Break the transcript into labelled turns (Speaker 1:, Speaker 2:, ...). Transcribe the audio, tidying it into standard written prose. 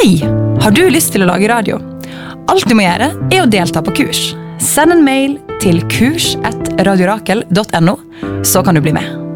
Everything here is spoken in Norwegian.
Speaker 1: Hei, har du lyst til å lage radio? Alt du må gjøre å delta på kurs. Send en mail til kurs@radiorakel.no, så kan du bli med.